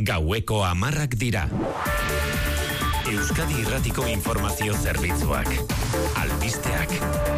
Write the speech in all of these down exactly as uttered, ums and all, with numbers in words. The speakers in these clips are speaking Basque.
Gaueko hamarrak dira. Euskadi Irratiko Informazio Zerbitzuak. Albisteak.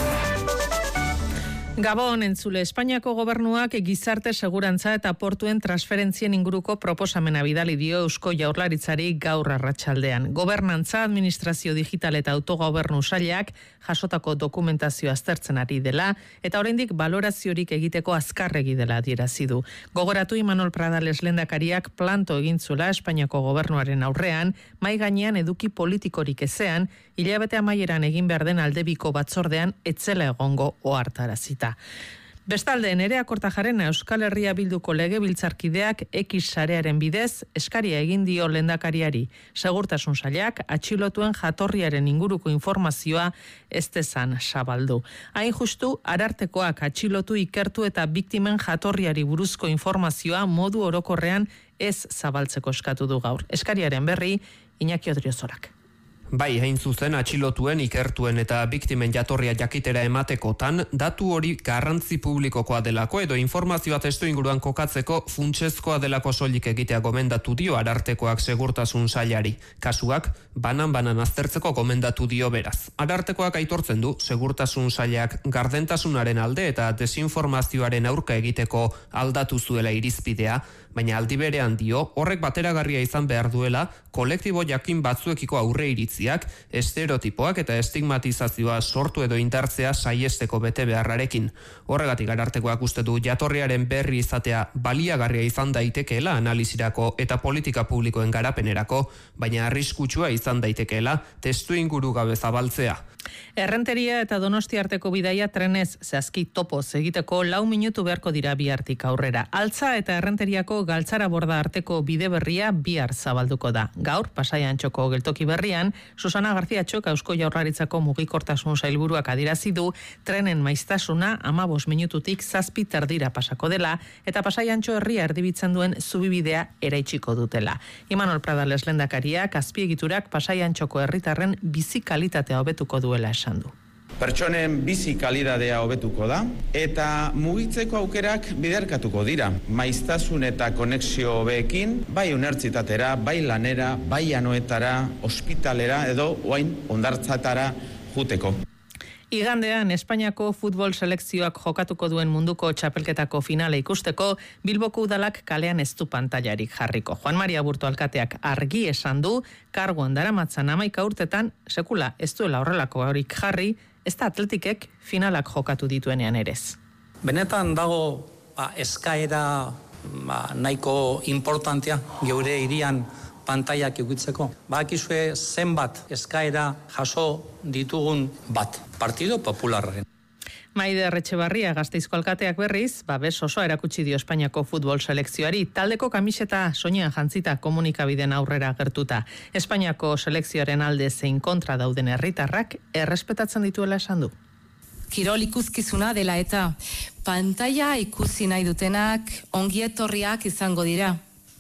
Gabon entzule, Espainiako gobernuak gizarte segurantza eta portuen transferentzien inguruko proposamena bidali dio Eusko Jaurlaritzari gaur arratsaldean. Gobernantza, administrazio digital eta autogobernu sailak jasotako dokumentazioa aztertzen ari dela eta oraindik baloraziorik egiteko azkarregi dela adierazi du. Gogoratu Imanol Pradales lehendakariak planto egin zuela Espainiako gobernuaren aurrean, mai gainean eduki politikorik ezean, hilabete amaieran egin behar den aldebiko batzordean etzela egongo ohartarazita. Bestalde, Nerea Kortajarena Euskal Herria Bilduko legebiltzarkideak X sarearen bidez eskaria egin dio lehendakariari. Segurtasun sailak atxilotuen jatorriaren inguruko informazioa ez dezan zabaldu. Hain justu, Arartekoak atxilotu ikertu eta biktimen jatorriari buruzko informazioa modu orokorrean ez zabaltzeko eskatu du gaur. Eskariaren berri, Iñaki Odriozorak. Bai, hain zuzen atxilotuen, ikertuen eta biktimen jatorria jakitera ematekotan, datu hori garrantzi publikokoa delako edo informazioa testu inguruan kokatzeko funtsezkoa delako soilik egitea gomendatu dio Arartekoak segurtasun sailari. Kasuak, banan-banan aztertzeko gomendatu dio beraz. Arartekoak aitortzen du, segurtasun sailak gardentasunaren alde eta desinformazioaren aurka egiteko aldatu zuela irizpidea, baina aldi berean dio, horrek bateragarria izan behar duela, kolektibo jakin batzuekiko aurre iritziak, estereotipoak eta estigmatizazioa sortu edo indartzea saiesteko bete beharrarekin. Horregatik Arartekoak uste du jatorriaren berri izatea baliagarria izan daitekeela analizirako eta politika publikoen garapenerako, baina arriskutsua izan daitekeela testu inguru gabe zabaltzea. Errenteria eta Donosti arteko bidaia trenez zehazki topoz egiteko lau minutu beharko dira bihartik aurrera. Altza eta Errenteriako Galtzara Borda arteko bide berria bihar zabalduko da. Gaur, Pasai Antxoko geltoki berrian, Susana García Txok Eusko Jaurlaritzako mugikortasun sailburuak adierazi du trenen maiztasuna hamabost minututik zazpi terdira pasako dela eta Pasai Antxo herria erdibitzen duen zubibidea eraitsiko dutela. Imanol Pradales lehendakariak azpiegiturak Pasai Antxoko herritarren bizi kalitatea hobetuko duela esan du. Pertsonen bizi kalitatea hobetuko da eta mugitzeko aukerak biderkatuko dira. Maiztasun eta konexio hobeekin, bai unibertsitatera, bai lanera, bai anoetara, ospitalera edo orain hondartzatara joteko. Igandean Espainiako futbol selekzioak jokatuko duen munduko txapelketako finala ikusteko Bilboko udalak kalean ez du pantailarik jarriko. Juan Maria Burto alkateak argi esan du, karguan daramatzan hamaika urtetan sekula ez duela horrelako horik jarri, ez da Atletikek finalak jokatu dituenean erez. Benetan dago ba, eskaera ba, nahiko importantea geure hirian pantailak egitzeko. Bakizue zenbat eskaera jaso ditugun bat, Partido Popularraren. Maider Etxebarria Gasteizko alkateak berriz, babes osoa erakutsi dio Espainiako futbol selekzioari, taldeko kamiseta soinean jantzita komunikabideen aurrera gertuta. Espainiako selekzioaren alde zein kontra dauden herritarrak errespetatzen dituela esan du. Kirol ikuskizuna dela eta pantaila ikusi nahi dutenak ongietorriak izango dira.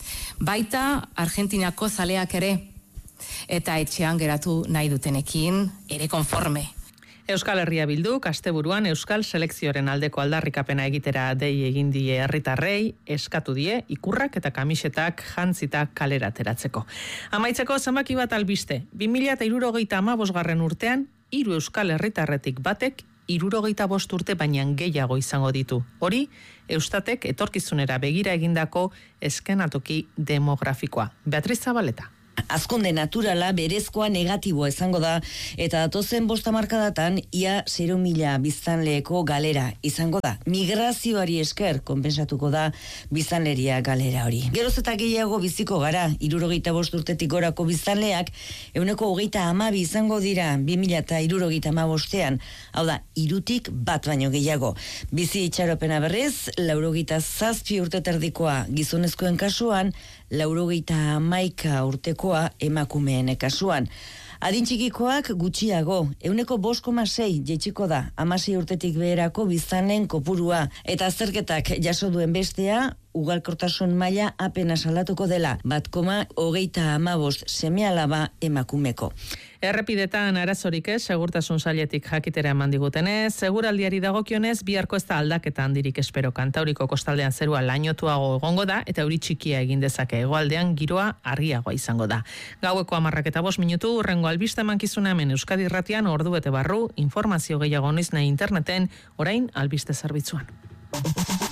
Baita Argentinako zaleak ere, eta etxean geratu nahi dutenekin ere konforme. Euskal Herria Bilduk asteburuan Euskal Selekzioaren aldeko aldarrikapena egitera dei egin die herritarrei, eskatu die ikurrak eta kamisetak jantzita kalera ateratzeko. Amaitzeko zenbaki bat albiste, bi mila hirurogeita hamabosgarren urtean, hiru Euskal Herritarretik batek hirurogeita bost urte baina gehiago izango ditu. Hori, Eustatek etorkizunera begira egindako eskenatoki demografikoa. Beatriz Zabaleta. Azkonde naturala berezkoa negatiboa izango da eta datozen bost hamarkadatan ia zero mila biztanleeko galera izango da. Migrazioari esker konpentsatuko da biztanleria galera hori. Geroz eta gehiago biziko gara, hirurogeita bost urtetik gorako biztanleak ehuneko hogeita hamabi izango dira bi mila eta hirurogeita hamabostean, hau da, hirutik bat baino gehiago. Bizi itxaropena berrez, laurogeita zazpi urte terdikoa gizonezkoen kasuan, laurogeita hamaika urtekoa emakumeen kasuan. Adin txikikoak gutxiago, ehuneko bost koma sei jaitsiko da, hamasei urtetik beherako biztanleen kopurua, eta azterketak jaso duen bestea, ugalkortasun maila apenas aldatuko dela, bat koma hogeita hamabost seme alaba emakumeko. Errepidetan arazorik ez, segurtasun sailetik jakitera eman digutenez, seguraldiari dagokionez, biharko ez da aldaketa handirik espero. Kantauriko kostaldean zerua lainotuago egongo da, eta euri txikia egin dezake, hegoaldean giroa argiagoa izango da. Gaueko hamarrak eta bost minutu, urrengo albiste emankizuna hemen Euskadi Irratian ordu bete barru, informazio gehiago noiz nahi interneten, orain albiste zerbitzuan.